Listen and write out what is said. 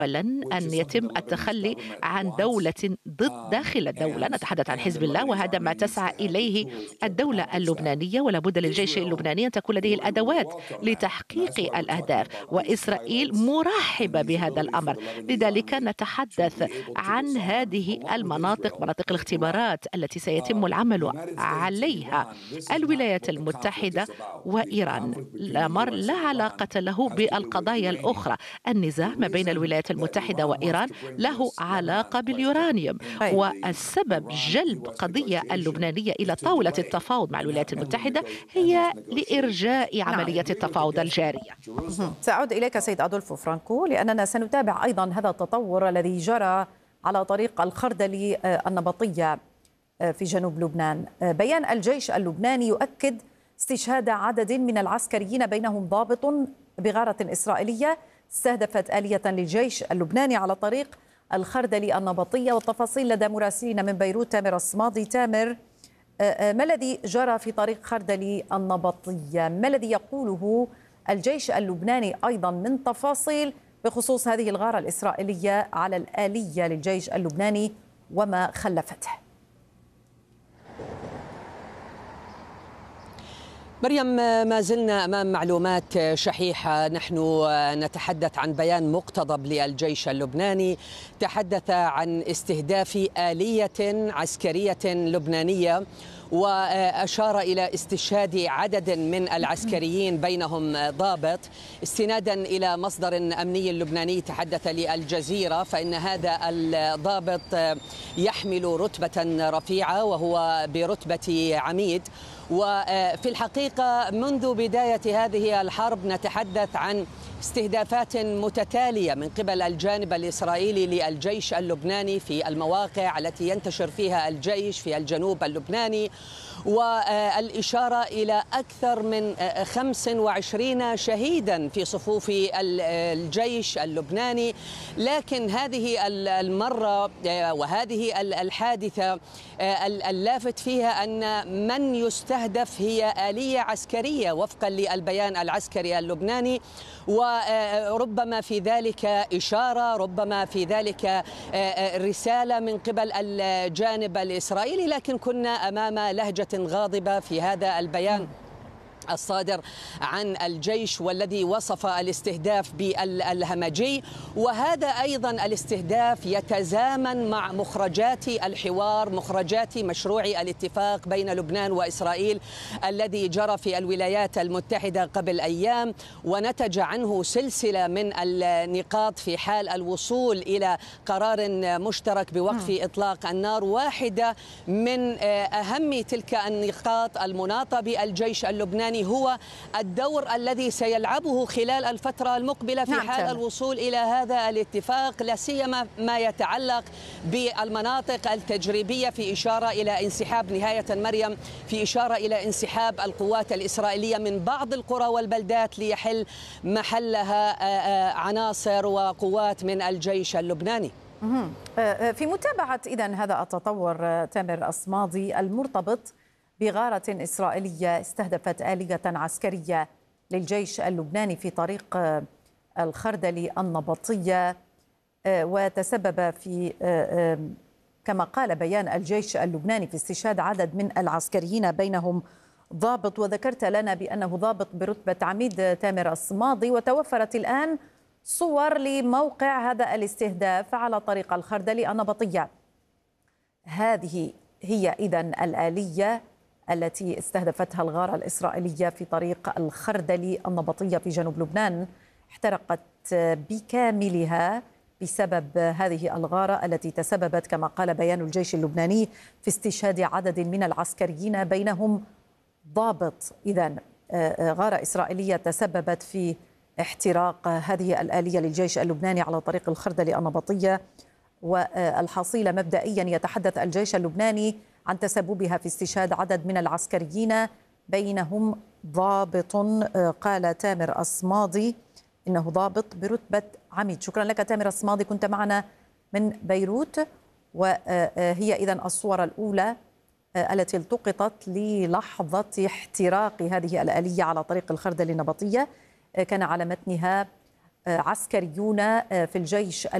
ولن أن يتم التخلي عن دولة داخل الدولة، نتحدث عن حزب الله، وهذا ما تسعى إليه الدولة اللبنانية، ولا بد للجيش اللبناني أن تكون لديه الأدوات لتحقيق الأهداف، وإسرائيل مرحبة بهذا الأمر. لذلك نتحدث عن هذه المناطق، مناطق الاختبارات التي سيتم العمل عليها. الولايات المتحدة وإيران الأمر لا علاقة له بالقضايا الأخرى. النزاع ما بين الولايات المتحدة وإيران له علاقة باليورانيوم، والسبب جلب قضية اللبنانية إلى طاولة التفاوض مع الولايات المتحدة هي لإرجاء عملية التفاوض الجارية. سأعود إليك سيد أدولفو فرانكو، لأننا سنتابع أيضا هذا التطور الذي جرى على طريق الخردل النبطية في جنوب لبنان. بيان الجيش اللبناني يؤكد استشهاد عدد من العسكريين بينهم ضابط بغارة إسرائيلية استهدفت آلية للجيش اللبناني على طريق الخردل النبطية. والتفاصيل لدى مراسلين من بيروت تامر الصمادي. تامر، ما الذي جرى في طريق خردل النبطية؟ ما الذي يقوله الجيش اللبناني أيضا من تفاصيل بخصوص هذه الغارة الإسرائيلية على الآلية للجيش اللبناني وما خلفته؟ مريم، ما زلنا أمام معلومات شحيحة. نحن نتحدث عن بيان مقتضب للجيش اللبناني تحدث عن استهداف آلية عسكرية لبنانية، وأشار إلى استشهاد عدد من العسكريين بينهم ضابط، استنادا إلى مصدر أمني لبناني تحدث للجزيرة، فإن هذا الضابط يحمل رتبة رفيعة وهو برتبة عميد. وفي الحقيقة منذ بداية هذه الحرب نتحدث عن استهدافات متتالية من قبل الجانب الإسرائيلي للجيش اللبناني في المواقع التي ينتشر فيها الجيش في الجنوب اللبناني، والإشارة إلى أكثر من 25 شهيدا في صفوف الجيش اللبناني. لكن هذه المرة وهذه الحادثة اللافت فيها أن من يستهدف هي آلية عسكرية وفقا للبيان العسكري اللبناني، وربما في ذلك إشارة، ربما في ذلك رسالة من قبل الجانب الإسرائيلي، لكن كنا أمام لهجة غاضبة في هذا البيان الصادر عن الجيش والذي وصف الاستهداف بالهمجي. وهذا أيضا الاستهداف يتزامن مع مخرجات الحوار، مخرجات مشروع الاتفاق بين لبنان وإسرائيل الذي جرى في الولايات المتحدة قبل أيام، ونتج عنه سلسلة من النقاط في حال الوصول إلى قرار مشترك بوقف إطلاق النار. واحدة من أهم تلك النقاط المناطة بالجيش اللبناني هو الدور الذي سيلعبه خلال الفترة المقبلة في حال الوصول إلى هذا الاتفاق، لا سيما ما يتعلق بالمناطق التجريبية، في إشارة إلى انسحاب نهاية مريم، في إشارة إلى انسحاب القوات الإسرائيلية من بعض القرى والبلدات ليحل محلها عناصر وقوات من الجيش اللبناني. في متابعة إذن هذا التطور تامر الصمادي المرتبط بغارة إسرائيلية استهدفت آلية عسكرية للجيش اللبناني في طريق الخردل النبطية، وتسبب في كما قال بيان الجيش اللبناني في استشهاد عدد من العسكريين بينهم ضابط، وذكرت لنا بأنه ضابط برتبة عميد تامر الصمادي. وتوفرت الآن صور لموقع هذا الاستهداف على طريق الخردل النبطية. هذه هي إذن الآلية التي استهدفتها الغارة الإسرائيلية في طريق الخردل النبطية في جنوب لبنان، احترقت بكاملها بسبب هذه الغارة التي تسببت كما قال بيان الجيش اللبناني في استشهاد عدد من العسكريين بينهم ضابط. إذن غارة إسرائيلية تسببت في احتراق هذه الآلية للجيش اللبناني على طريق الخردل النبطية، والحصيلة مبدئيا يتحدث الجيش اللبناني عن تسببها في استشهاد عدد من العسكريين بينهم ضابط. قال تامر الصمادي إنه ضابط برتبة عميد. شكرا لك تامر الصمادي، كنت معنا من بيروت. وهي إذن الصور الأولى التي التقطت للحظة احتراق هذه الآلية على طريق الخردل النبطية، كان على متنها عسكريون في الجيش